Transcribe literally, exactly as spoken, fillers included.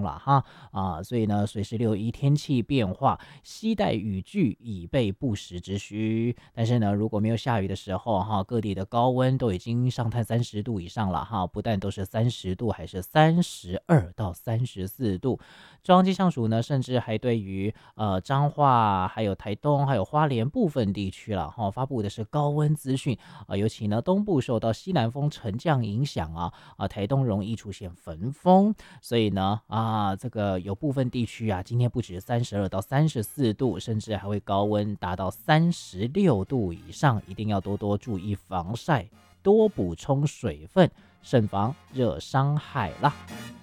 张了哈啊，所以呢，随时留意天气变化，携带雨具以备不时之需。但是呢，如果没有下雨的时候哈，各地的高温都已经上探三十度以上了哈，不但都是三十度，还是三十二到三十四度。中央气象署呢，甚至还对于呃彰化、还有台东、还有花莲部分地区了哈，发布的是高温资讯啊，尤其呢东部受到西南风沉降影响啊啊，台东容易出现焚风，所以呢啊，这个有部分地区啊，今天不止三十二到三十四度，甚至还会高温达到三十六度以上，一定要多多注意防晒，多补充水分，慎防热伤害啦。